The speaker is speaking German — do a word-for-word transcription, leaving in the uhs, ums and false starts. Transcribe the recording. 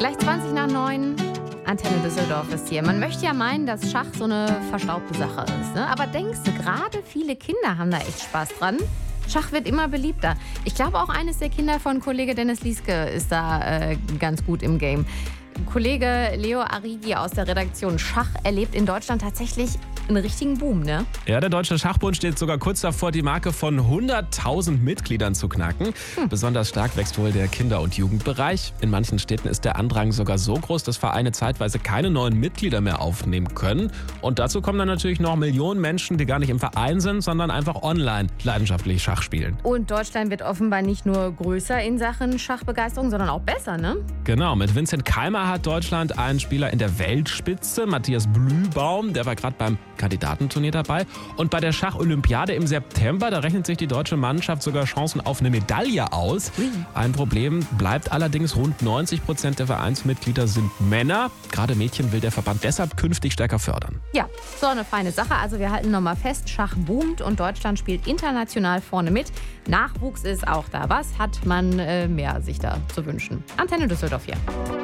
Gleich zwanzig nach neun. Antenne Düsseldorf ist hier. Man möchte ja meinen, dass Schach so eine verstaubte Sache ist. Ne? Aber denkst du, gerade viele Kinder haben da echt Spaß dran? Schach wird immer beliebter. Ich glaube, auch eines der Kinder von Kollege Dennis Lieske ist da äh, ganz gut im Game. Kollege Leo Arigi aus der Redaktion Schach erlebt in Deutschland tatsächlich einen richtigen Boom, ne? Ja, der Deutsche Schachbund steht sogar kurz davor, die Marke von hunderttausend Mitgliedern zu knacken. Hm. Besonders stark wächst wohl der Kinder- und Jugendbereich. In manchen Städten ist der Andrang sogar so groß, dass Vereine zeitweise keine neuen Mitglieder mehr aufnehmen können. Und dazu kommen dann natürlich noch Millionen Menschen, die gar nicht im Verein sind, sondern einfach online leidenschaftlich Schach spielen. Und Deutschland wird offenbar nicht nur größer in Sachen Schachbegeisterung, sondern auch besser, ne? Genau, mit Vincent Keimer hat Deutschland einen Spieler in der Weltspitze, Matthias Blühbaum, der war gerade beim Kandidatenturnier dabei. Und bei der Schach-Olympiade im September, da rechnet sich die deutsche Mannschaft sogar Chancen auf eine Medaille aus. Ein Problem bleibt allerdings, rund neunzig Prozent der Vereinsmitglieder sind Männer. Gerade Mädchen will der Verband deshalb künftig stärker fördern. Ja, so eine feine Sache. Also wir halten nochmal fest, Schach boomt und Deutschland spielt international vorne mit. Nachwuchs ist auch da. Was hat man äh, mehr sich da zu wünschen? Antenne Düsseldorf hier.